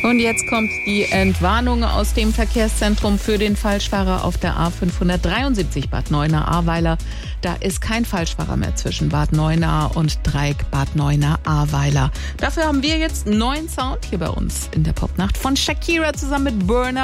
Und jetzt kommt die Entwarnung aus dem Verkehrszentrum für den Falschfahrer auf der A573 Bad Neuenahr-Ahrweiler. Da ist kein Falschfahrer mehr zwischen Bad Neuenahr und Dreieck Bad Neuenahr-Ahrweiler. Dafür haben wir jetzt einen neuen Sound hier bei uns in der Popnacht von Shakira zusammen mit Burna.